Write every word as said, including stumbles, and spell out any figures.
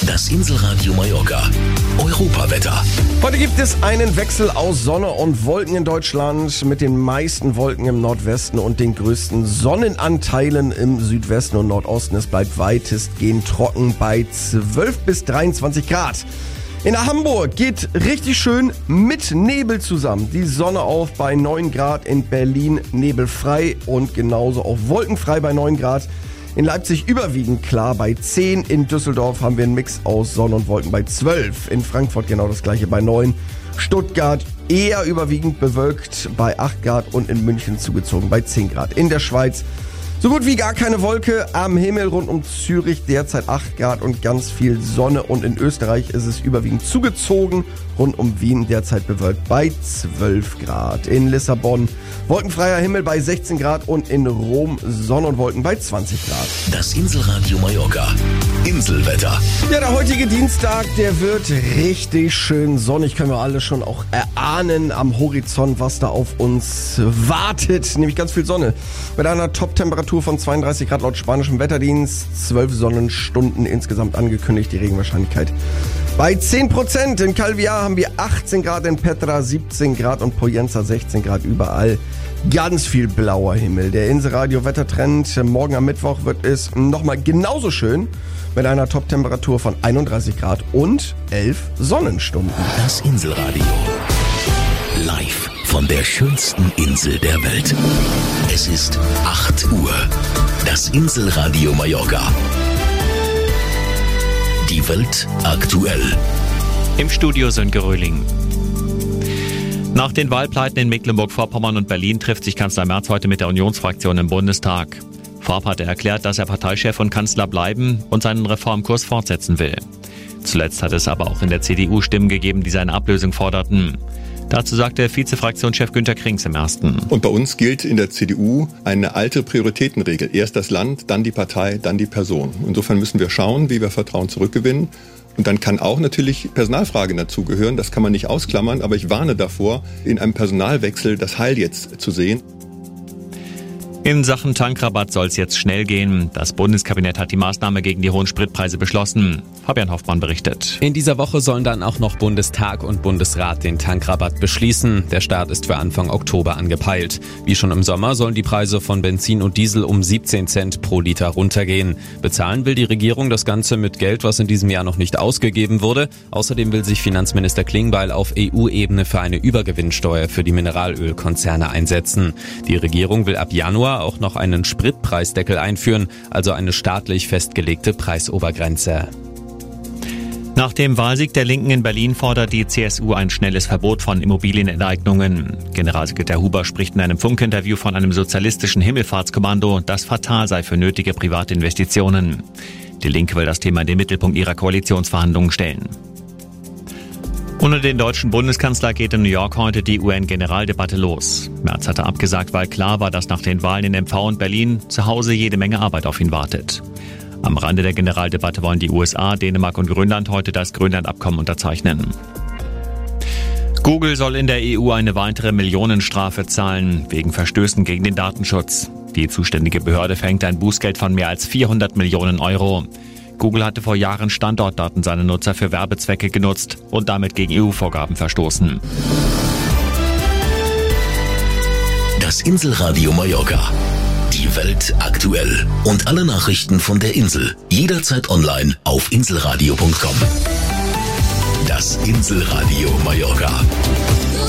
Das Inselradio Mallorca. Europawetter. Heute gibt es einen Wechsel aus Sonne und Wolken in Deutschland mit den meisten Wolken im Nordwesten und den größten Sonnenanteilen im Südwesten und Nordosten. Es bleibt weitestgehend trocken bei zwölf bis dreiundzwanzig Grad. In Hamburg geht richtig schön mit Nebel zusammen. Die Sonne auf bei neun Grad, in Berlin nebelfrei und genauso auch wolkenfrei bei neun Grad. In Leipzig überwiegend klar bei zehn, in Düsseldorf haben wir einen Mix aus Sonne und Wolken bei zwölf, in Frankfurt genau das gleiche bei neun, Stuttgart eher überwiegend bewölkt bei acht Grad und in München zugezogen bei zehn Grad. In der Schweiz so gut wie gar keine Wolke am Himmel rund um Zürich, derzeit acht Grad und ganz viel Sonne. Und in Österreich ist es überwiegend zugezogen, rund um Wien derzeit bewölkt bei zwölf Grad. In Lissabon wolkenfreier Himmel bei sechzehn Grad und in Rom Sonne und Wolken bei zwanzig Grad. Das Inselradio Mallorca. Inselwetter. Ja, der heutige Dienstag, der wird richtig schön sonnig. Können wir alle schon auch erahnen am Horizont, was da auf uns wartet. Nämlich ganz viel Sonne. Mit einer Top-Temperatur von zweiunddreißig Grad laut spanischem Wetterdienst. zwölf Sonnenstunden insgesamt angekündigt. Die Regenwahrscheinlichkeit bei zehn Prozent. In Calviá haben wir achtzehn Grad, in Petra siebzehn Grad und Poyenza sechzehn Grad. Überall ganz viel blauer Himmel. Der Inselradio-Wettertrend. Morgen am Mittwoch wird es nochmal genauso schön mit einer Top-Temperatur von einunddreißig Grad und elf Sonnenstunden. Das Inselradio. Live von der schönsten Insel der Welt. Es ist acht Uhr. Das Inselradio Mallorca. Die Welt aktuell. Im Studio Sönke Röhling. Nach den Wahlpleiten in Mecklenburg-Vorpommern und Berlin trifft sich Kanzler Merz heute mit der Unionsfraktion im Bundestag. Vorab hat er erklärt, dass er Parteichef und Kanzler bleiben und seinen Reformkurs fortsetzen will. Zuletzt hat es aber auch in der C D U Stimmen gegeben, die seine Ablösung forderten. Dazu sagte Vizefraktionschef Günter Krings im Ersten. Und bei uns gilt in der C D U eine alte Prioritätenregel. Erst das Land, dann die Partei, dann die Person. Insofern müssen wir schauen, wie wir Vertrauen zurückgewinnen. Und dann kann auch natürlich Personalfragen dazugehören. Das kann man nicht ausklammern. Aber ich warne davor, in einem Personalwechsel das Heil jetzt zu sehen. In Sachen Tankrabatt soll es jetzt schnell gehen. Das Bundeskabinett hat die Maßnahme gegen die hohen Spritpreise beschlossen. Fabian Hoffmann berichtet. In dieser Woche sollen dann auch noch Bundestag und Bundesrat den Tankrabatt beschließen. Der Start ist für Anfang Oktober angepeilt. Wie schon im Sommer sollen die Preise von Benzin und Diesel um siebzehn Cent pro Liter runtergehen. Bezahlen will die Regierung das Ganze mit Geld, was in diesem Jahr noch nicht ausgegeben wurde. Außerdem will sich Finanzminister Klingbeil auf E U-Ebene für eine Übergewinnsteuer für die Mineralölkonzerne einsetzen. Die Regierung will ab Januar auch noch einen Spritpreisdeckel einführen, also eine staatlich festgelegte Preisobergrenze. Nach dem Wahlsieg der Linken in Berlin fordert die C S U ein schnelles Verbot von Immobilienenteignungen. Generalsekretär Huber spricht in einem Funkinterview von einem sozialistischen Himmelfahrtskommando, das fatal sei für nötige private Investitionen. Die Linke will das Thema in den Mittelpunkt ihrer Koalitionsverhandlungen stellen. Ohne den deutschen Bundeskanzler geht in New York heute die U N-Generaldebatte los. Merz hatte abgesagt, weil klar war, dass nach den Wahlen in M V und Berlin zu Hause jede Menge Arbeit auf ihn wartet. Am Rande der Generaldebatte wollen die U S A, Dänemark und Grönland heute das Grönland-Abkommen unterzeichnen. Google soll in der E U eine weitere Millionenstrafe zahlen, wegen Verstößen gegen den Datenschutz. Die zuständige Behörde verhängt ein Bußgeld von mehr als vierhundert Millionen Euro. Google hatte vor Jahren Standortdaten seiner Nutzer für Werbezwecke genutzt und damit gegen E U-Vorgaben verstoßen. Das Inselradio Mallorca. Die Welt aktuell. Und alle Nachrichten von der Insel. Jederzeit online auf inselradio punkt com. Das Inselradio Mallorca.